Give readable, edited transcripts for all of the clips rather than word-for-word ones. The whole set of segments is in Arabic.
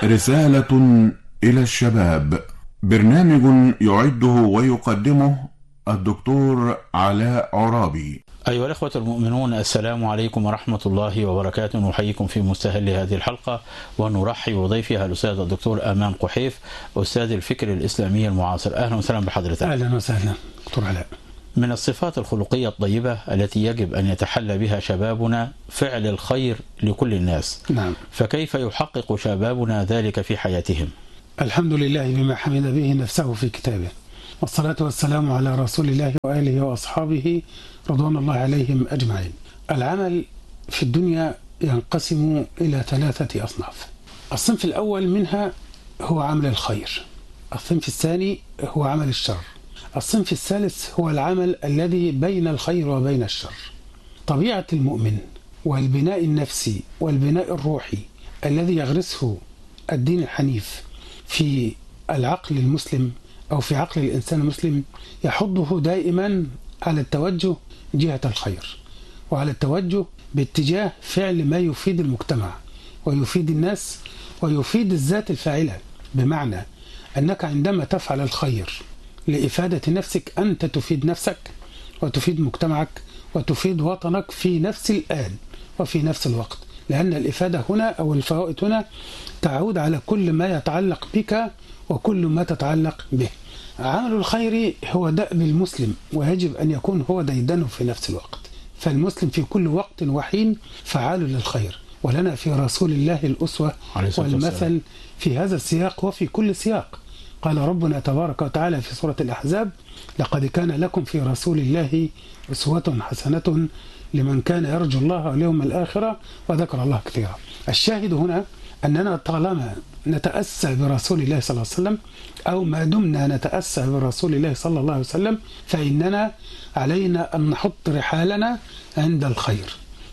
رسالة إلى الشباب، برنامج يعده ويقدمه الدكتور علاء عرابي. أيها الأخوة المؤمنون، السلام عليكم ورحمة الله وبركاته. نحييكم في مستهل هذه الحلقة ونرحب بضيفها الأستاذ الدكتور آمان قحيف، أستاذ الفكر الإسلامي المعاصر. أهلا وسهلا بحضرتك. أهلا وسهلا دكتور علاء. من الصفات الخلقية الطيبة التي يجب أن يتحلى بها شبابنا فعل الخير لكل الناس. نعم. فكيف يحقق شبابنا ذلك في حياتهم؟ الحمد لله بما حمد به نفسه في كتابه، والصلاة والسلام على رسول الله وآله وأصحابه رضوان الله عليهم أجمعين. العمل في الدنيا ينقسم إلى 3 أصناف. الصنف الأول منها هو عمل الخير، الصنف الثاني هو عمل الشر، الصنف الثالث هو العمل الذي بين الخير وبين الشر. طبيعة المؤمن والبناء النفسي والبناء الروحي الذي يغرسه الدين الحنيف في العقل المسلم أو في عقل الإنسان المسلم يحضه دائما على التوجه جهة الخير، وعلى التوجه باتجاه فعل ما يفيد المجتمع ويفيد الناس ويفيد الذات الفاعلة. بمعنى أنك عندما تفعل الخير لإفادة نفسك أنت تفيد نفسك وتفيد مجتمعك وتفيد وطنك في نفس الآن وفي نفس الوقت، لأن الإفادة هنا أو الفوائد هنا تعود على كل ما يتعلق بك وكل ما تتعلق به. عمل الخير هو دأب المسلم ويجب أن يكون هو ديدنه في نفس الوقت، فالمسلم في كل وقت وحين فعال للخير، ولنا في رسول الله الأسوة والمثل في هذا السياق وفي كل سياق. قال ربنا تبارك وتعالى في سورة الأحزاب: لقد كان لكم في رسول الله أسوة حسنة لمن كان يرجو الله واليوم الآخرة وذكر الله كثيرا. الشاهد هنا أننا طالما نتأسى برسول الله صلى الله عليه وسلم أو ما دمنا نتأسى برسول الله صلى الله عليه وسلم فإننا علينا أن نحط رحالنا عند الخير،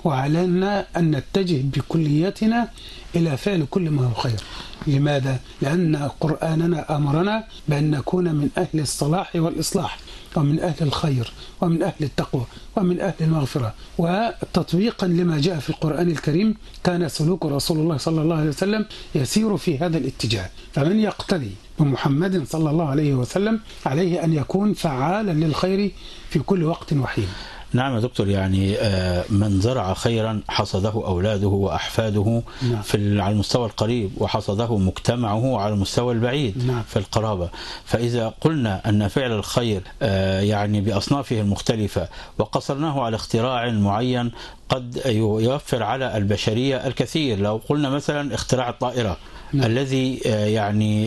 وعلينا أن نتجه بكلياتنا إلى فعل كل ما هو خير. لماذا؟ لأن قرآننا أمرنا بأن نكون من أهل الصلاح والإصلاح ومن أهل الخير ومن أهل التقوى ومن أهل المغفرة. وتطبيقا لما جاء في القرآن الكريم كان سلوك رسول الله صلى الله عليه وسلم يسير في هذا الاتجاه. فمن يقتدي بمحمد صلى الله عليه وسلم عليه أن يكون فعالا للخير في كل وقت وحين. نعم يا دكتور، يعني من زرع خيرا حصده أولاده وأحفاده. نعم. على المستوى القريب، وحصده مجتمعه على المستوى البعيد. نعم. في القرابة. فإذا قلنا أن فعل الخير يعني بأصنافه المختلفة وقصرناه على اختراع معين قد يوفر على البشرية الكثير. لو قلنا مثلا اختراع الطائرة. نعم. الذي يعني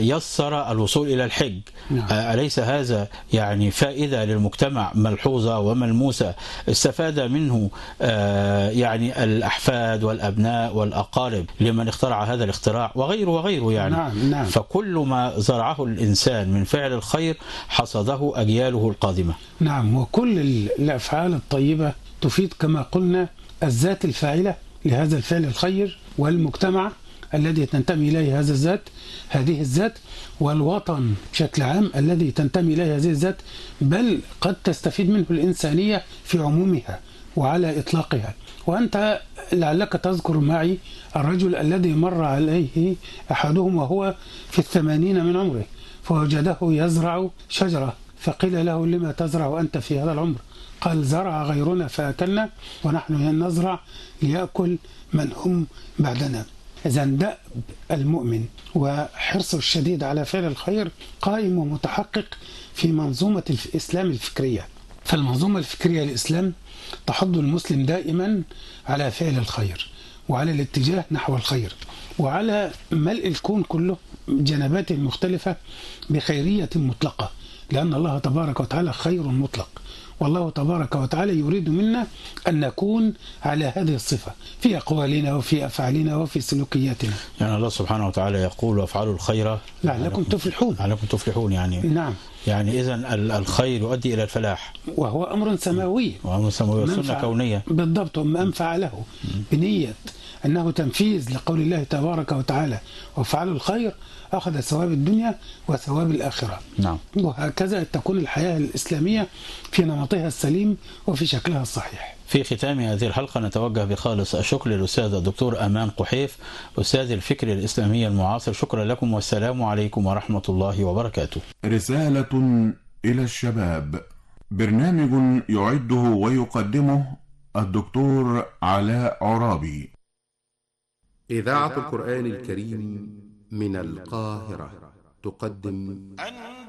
يسر الوصول إلى الحج. نعم. أليس هذا يعني فائدة للمجتمع ملحوظة وملموسة استفاد منه يعني الأحفاد والأبناء والأقارب لمن اخترع هذا الاختراع وغيره وغيره يعني. نعم. نعم. فكل ما زرعه الإنسان من فعل الخير حصده أجياله القادمة. نعم. وكل الأفعال الطيبة تفيد كما قلنا الذات الفاعلة لهذا الفعل الخير، والمجتمع الذي تنتمي إليه هذه الذات، والوطن بشكل عام الذي تنتمي إليه هذه الذات، بل قد تستفيد منه الإنسانية في عمومها وعلى إطلاقها. وأنت لعلك تذكر معي الرجل الذي مر عليه أحدهم وهو في 80 من عمره فوجده يزرع شجرة، فقيل له: لما تزرع أنت في هذا العمر؟ قال: زرع غيرنا فأكلنا ونحن نزرع ليأكل من هم بعدنا. إذا دأب المؤمن وحرصه الشديد على فعل الخير قائم ومتحقق في منظومة الإسلام الفكرية. فالمنظومة الفكرية للإسلام تحض المسلم دائما على فعل الخير وعلى الاتجاه نحو الخير وعلى ملء الكون كله جنباته المختلفة بخيرية مطلقة، لأن الله تبارك وتعالى خير مطلق، والله تبارك وتعالى يريد منا أن نكون على هذه الصفة في أقوالنا وفي أفعالنا وفي سلوكياتنا. يعني الله سبحانه وتعالى يقول: وافعلوا الخير لعلكم تفلحون. لعلكم تفلحون يعني. نعم. يعني إذن الخير يؤدي إلى الفلاح، وهو أمر سماوي وأمر سماوي وسنة كونية. بالضبط. من فعله بنية أنه تنفيذ لقول الله تبارك وتعالى وافعلوا الخير، أخذ ثواب الدنيا وثواب الآخرة. نعم. وهكذا تكون الحياة الإسلامية في نمطها السليم وفي شكلها الصحيح. في ختام هذه الحلقة نتوجه بخالص الشكر للأستاذ الدكتور أمان قحيف أستاذ الفكر الإسلامي المعاصر. شكرا لكم والسلام عليكم ورحمة الله وبركاته. رسالة إلى الشباب، برنامج يعده ويقدمه الدكتور علاء عرابي. إذاعة القرآن الكريم من القاهرة تقدم